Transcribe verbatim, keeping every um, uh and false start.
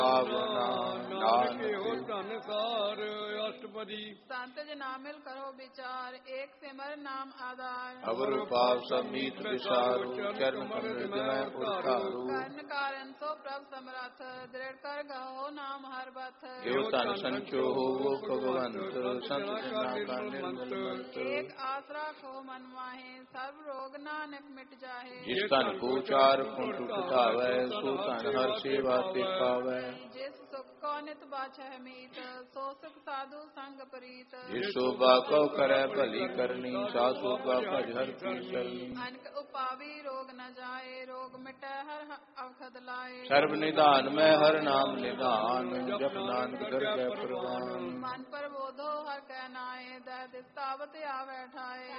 ਨਾਨਕ ਹੋ ਧਨ ਕਾਰ ਅਸ਼ਟਪਦੀ। ਸੰਤ ਜਨਾ ਮਿਲ ਕਰੋ ਵਿਚਾਰ, ਏਕ ਸਿਮਰ ਨਾਮ ਆਧਾਰ। ਅਵਰ ਪਾਪ ਸਭ ਮੀਤ ਵਿਸਾਰੂ, ਚਰਨ ਕਮਲ ਮੈਂ ਉਰਤਾਰੂ। ਕਰਨ ਕਾਰਨ ਸੋ ਪ੍ਰਭ ਸਮਰੱਥ, ਦ੍ਰਿੜ ਕਰ ਗਹੋ ਨਾਮ ਹਰ ਬਥ। ਜੋ ਧਨ ਸੰਚੋ ਹੋਵੋ ਭਗਵੰਤ, ਸੰਤ ਜਨਾ ਕਾ ਨਿਰਮਲ ਮੰਤ। ਏਕ ਆਸ ਰਾਖੋ ਮਨ ਮਾਹੇ, ਸਰਬ ਰੋਗ ਨਾਨਕ ਮਿਟ ਜਾਹੇ। ਜਿਸ ਧਨ ਕੋ ਚਾਰ ਫੁੰਟ ਉਠਾਵੈ, ਸੋ ਧਨ ਹਰ ਸੇਵਾ ਤੇ ਪਾਵੈ। ਜਿਸ ਸੁਖ ਕੋ ਨਿਤ ਬਾਛੈ ਮੀਤ, ਸੋ ਸੁਖ ਸਾਧੂ ਸੰਗ ਪ੍ਰੀਤ। ਜਿਸ ਸੋਭਾ ਕਉ ਕਰੈ ਭਲੀ ਕਰਨੀ, ਸਾ ਸੋਭਾ ਭਜ ਹਰ ਕੀ ਕਰਨੀ। ਅਨਕ ਉਪਾਵੀ ਰੋਗ ਨ ਜਾਏ, ਰੋਗ ਮਿਟੈ ਹਰ ਅਵਖਦ ਲਾਏ। ਸਰਬ ਨਿਧਾਨ ਮੈਂ ਹਰ ਨਾਮ ਨਿਧਾਨ, ਜਪ ਨਾਨਕ ਦਰਗਹਿ ਪ੍ਰਵਾਨ। ਮਨ ਪਰਬੋਧੋ ਹਰ ਕੈ ਨਾਏ, ਦਹਿ ਦਿਸ ਤਾਵਤ ਆਵੈ ਠਾਏ।